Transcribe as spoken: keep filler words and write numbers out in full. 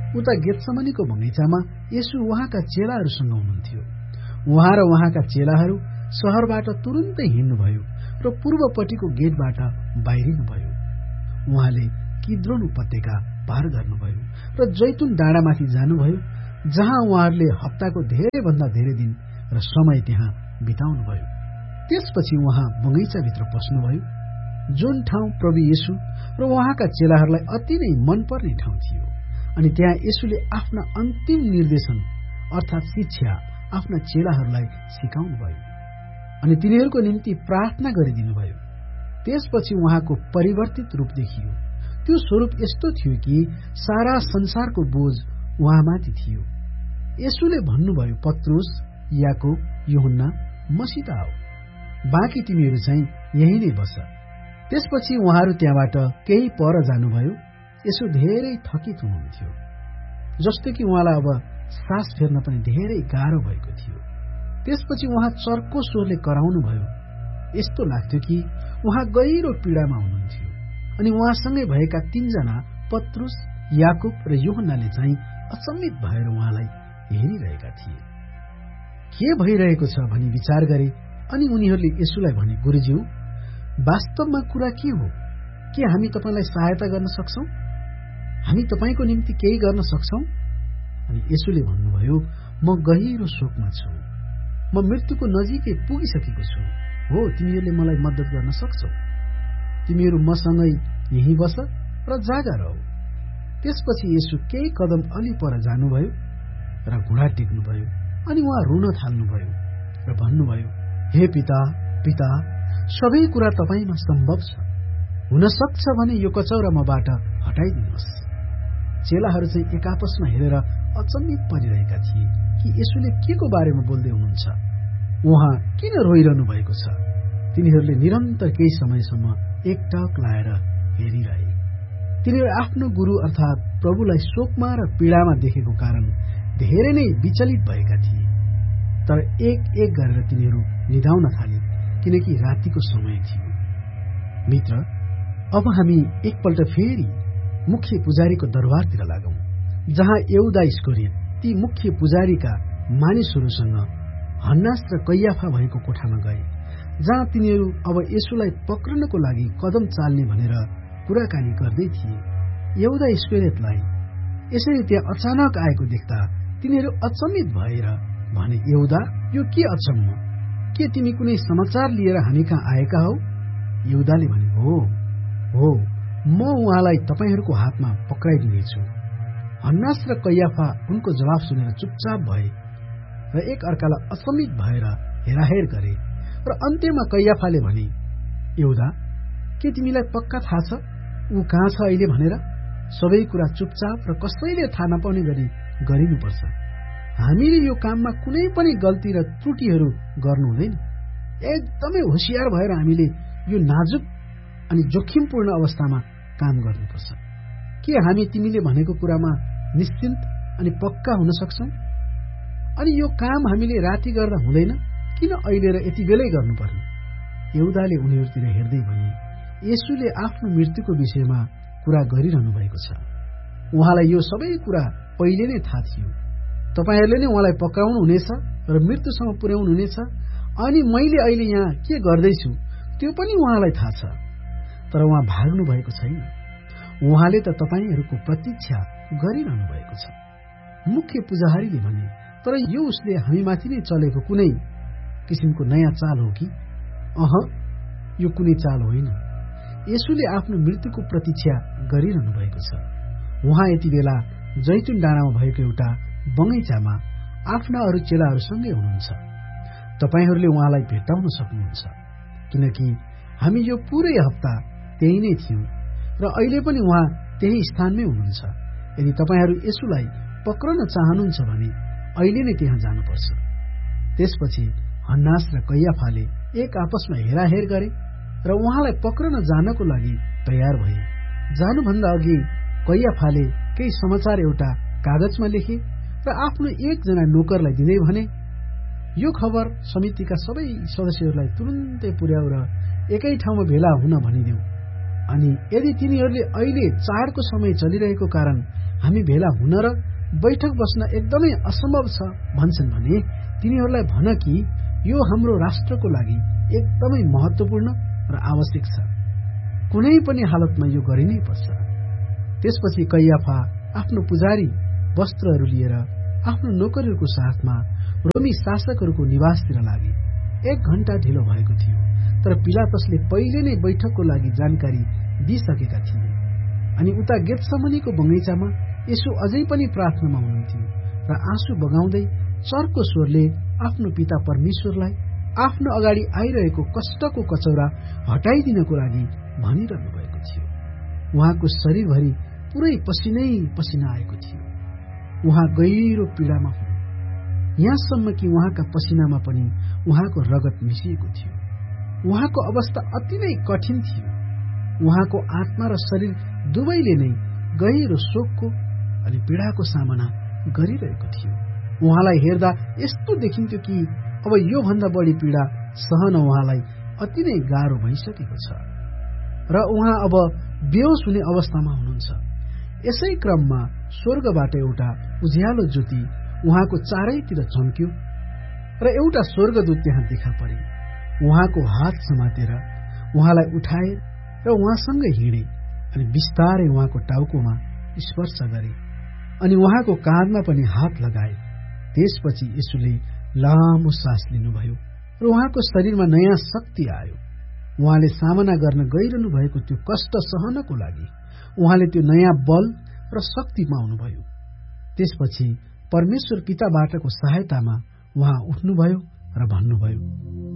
उता गेत्समनीको बगैँचामा येशू उहाँका चेलाहरूसँग हुनुहुन्थ्यो। उहाँ र उहाँका चेलाहरू शहरबाट तुरुन्तै हिँड्नुभयो र पूर्वपट्टिको गेटबाट बाहिरिनुभयो। उहाँले किद्रोन उपत्यका पार गर्नुभयो र जैतुन डाँडामाथि जानुभयो, जहाँ उहाँहरूले हप्ताको धेरैभन्दा धेरै दिन र समय त्यहाँ बिताउनुभयो। त्यसपछि उहाँ बगैँचाभित्र पस्नुभयो, जुन ठाउँ प्रभु येशू र उहाँका चेलाहरूलाई अति नै मनपर्ने ठाउँ थियो। अनि त्यहाँ येशूले आफ्ना अन्तिम निर्देशन अर्थात् शिक्षा आफ्ना चेलाहरूलाई सिकाउनुभयो अनि तिनीहरूको निम्ति प्रार्थना गरिदिनुभयो। त्यसपछि उहाँको परिवर्तित रूप देखियो। त्यो स्वरूप यस्तो थियो कि सारा संसारको बोझ उहाँमाथि थियो। येशूले भन्नुभयो, पत्रुस, याकूब, यूहन्ना, मसित आऊ, बाँकी तिमीहरू चाहिँ यही नै बस। त्यसपछि उहाँहरू त्यहाँबाट केही पर जानुभयो। यसो धेरै थकित हुनुहुन्थ्यो, जस्तो कि उहाँलाई अब सास फेर्न पनि धेरै गाह्रो भएको थियो। त्यसपछि उहाँ चर्को स्वरले कराउनुभयो। यस्तो लाग्थ्यो कि उहाँ गहिरो पीडामा हुनुहुन्थ्यो। अनि उहाँसँगै भएका तीनजना पत्रुस, याकूब र यूहन्नाले चाहिँ अचम्मित भएर उहाँलाई हेरिरहेका थिए। के भइरहेको छ भनी विचार गरे। अनि उनीहरूले येशूलाई भने, गुरुज्यू, वास्तवमा कुरा के हो? के हामी तपाईलाई सहायता गर्न सक्छौं? हामी तपाईको निम्ति केही गर्न सक्छौं? अनि येशूले भन्नुभयो, म गहिरो शोकमा छु। म मृत्युको नजिकै पुगिसकेको छु। हो, तिमीहरूले मलाई मद्दत गर्न सक्छौ। तिमीहरू मसँगै यही बस र जागा रह। त्यसपछि येशू केही कदम अलि पर जानुभयो र घुँडा टेक्नुभयो अनि उहाँ रुन थाल्नुभयो र भन्नुभयो, हे पिता, पिता, सबै कुरा तपाईमा सम्भव छ। हुन सक्छ भने यो कचौरा मबाट हटाइदिनुहोस्। चेलाहरू चाहिँ एक आपसमा हेरेर अचम्मित परिरहेका थिए कि येशूले के को बारेमा बोल्दै हुनुहुन्छ, उहाँ किन रोइरहनु भएको छ। तिनीहरूले निरन्तर केही समयसम्म एकटक लाएर हेरिरहे। तिनीहरू आफ्नो गुरु अर्थात् प्रभुलाई शोकमा र पीडामा देखेको कारण धेरै नै विचलित भएका थिए। तर एक एक गरेर तिनीहरू निदाउन थाले, किनकि रातिको समय थियो। मित्र, अब हामी एकपल्ट फेरि मुख्य पुजारीको दरबारतिर लागौं, जहाँ यहूदा इस्करियोत ती मुख्य पुजारीका मानिसहरूसँग हन्नास र कैयाफा भएको कोठामा गए, जहाँ तिनीहरू अब येशूलाई पक्रनको लागि कदम चाल्ने भनेर कुराकानी गर्दै थिए। यहूदा इस्करियोतलाई यसरी त्यहाँ अचानक आएको देख्दा तिनीहरू अचम्मित भएर भने, यहूदा, यो के अचम्म? के तिमी कुनै समाचार लिएर हामी कहाँ आएका हौ? यहूदाले भने, हो हो म उहाँलाई तपाईहरूको हातमा पक्राइदिनेछु। हन्नास र कैयाफा उनको जवाफ सुनेर चुपचाप भए र एक अर्कालाई अचम्मित भएर हेराहेर गरे। र अन्त्यमा कैयाफाले भने, यहूदा, के तिमीलाई पक्का थाहा छ ऊ कहाँ छ अहिले भनेर? सबै कुरा चुपचाप र कसैले थाहा नपाउने गरी गरिनुपर्छ। हामीले यो काममा कुनै पनि गल्ती र त्रुटिहरू गर्नु हुँदैन। एकदमै होशियार भएर हामीले यो नाजुक अनि जोखिमपूर्ण अवस्थामा काम गर्नुपर्छ। के हामी तिमीले भनेको कुरामा निश्चिन्त अनि पक्का हुन सक्छौं? अनि यो काम हामीले राति गर्दा हुँदैन, किन अहिले र यति बेलै गर्नुपर्ने? यहूदाले उनीहरूतिर हेर्दै भने, येशूले आफ्नो मृत्युको विषयमा कुरा गरिरहनु भएको छ। उहाँलाई यो सबै कुरा पहिले नै थाहा थियो। तपाईहरूले नै उहाँलाई पक्राउनु हुनेछ र मृत्युसम्म पुर्याउनु हुनेछ। अनि मैले अहिले यहाँ के गर्दैछु त्यो पनि उहाँलाई थाहा छ। तर उहाँ भाग्नु भएको छैन। उहाँले त तपाईहरूको प्रतीक्षा गरिरहनु भएको छ। मुख्य पुजारीले भने, तर यो उसले हामीमाथि नै चलेको कुनै किसिमको नयाँ चाल हो कि? अह, यो कुनै चाल होइन। येशूले आफ्नो मृत्युको प्रतीक्षा गरिरहनु भएको छ। उहाँ यति बेला जैतुन डाँडामा भएको एउटा बगैँचामा आफ्ना अरू चेलाहरूसँगै हुनुहुन्छ। तपाईहरूले उहाँलाई भेट्टाउन सक्नुहुन्छ, किनकि हामी यो पुरै हप्ता त्यही नै थियौं र अहिले पनि उहाँ त्यही स्थानमै हुनुहुन्छ। यदि तपाईहरू येशूलाई पक्रन चाहनुहुन्छ भने अहिले नै त्यहाँ जानुपर्छ। त्यसपछि हन्नास र कैयाफाले एक आपसमा हेराहेर गरे र उहाँलाई पक्रन जानको लागि तयार भए। जानुभन्दा अघि कैयाफाले केही समाचार एउटा कागजमा लेखे र आफ्नो एकजना नोकरलाई दिँदै भने, यो खबर समितिका सबै सदस्यहरूलाई तुरुन्तै पुर्याउ र एकै ठाउँमा भेला हुन भनिदेऊ। अनि यदि तिनीहरूले अहिले चाडको समय चलिरहेको कारण हामी भेला हुन र बैठक बस्न एकदमै असम्भव छ भन्छन् भने तिनीहरूलाई भन कि यो हाम्रो राष्ट्रको लागि एकदमै महत्त्वपूर्ण र आवश्यक छ। कुनै पनि हालतमा यो गरिनै पर्छ। त्यसपछि कैयाफा आफ्नो पुजारी वस्त्रहरू लिएर आफ्नो नोकरहरूको साथमा रोमी शासकहरूको निवासतिर लागे। एक घण्टा ढिलो भएको थियो, तर पिलातसले पहिले नै बैठकको लागि जानकारी दिइसकेका थिए। अनि उता गेत्समनीको बगैँचामा यसो अझै पनि प्रार्थनामा हुनुहुन्थ्यो र आँसु बगाउँदै चर्को स्वरले आफ्नो पिता परमेश्वरलाई आफ्नो अगाडि आइरहेको कष्टको कचौरा हटाइदिनको लागि भनिरहनु भएको थियो। उहाँको शरीरभरि पुरै पसिनै पसिना आएको थियो। उहाँ गहिरो पीडामा हुनु, यहाँसम्म कि उहाँका पसिनामा पनि उहाँको रगत मिसिएको थियो। उहाँको अवस्था अति नै कठिन थियो। उहाँको आत्मा र शरीर दुवैले नै गहिरो शोकको अनि पीडाको सामना गरिरहेको थियो। उहाँलाई हेर्दा यस्तो देखिन्थ्यो कि अब योभन्दा बढी पीडा सहन उहाँलाई अति नै गाह्रो भइसकेको छ र उहाँ अब बेहोस हुने अवस्थामा हुनुहुन्छ। यसै क्रममा स्वर्गबाट एउटा उज्यालो ज्योति उहाँको चारैतिर चम्क्यो र एउटा स्वर्गदूत त्यहाँ देखा परे। उहाँको हात समातेर उहाँलाई उठाए र उहाँसँगै हिँडे अनि बिस्तारै उहाँको टाउकोमा स्पर्श गरे अनि उहाँको काँधमा पनि हात लगाए। त्यसपछि यीशुले लामो सास लिनुभयो र उहाँको शरीरमा नयाँ शक्ति आयो। उहाँले सामना गर्न गइरहनु भएको त्यो कष्ट सहनको लागि उहाँले त्यो नयाँ बल र शक्ति पाउनुभयो। त्यसपछि परमेश्वर पिताबाटको सहायतामा उहाँ उठ्नुभयो र भन्नुभयो,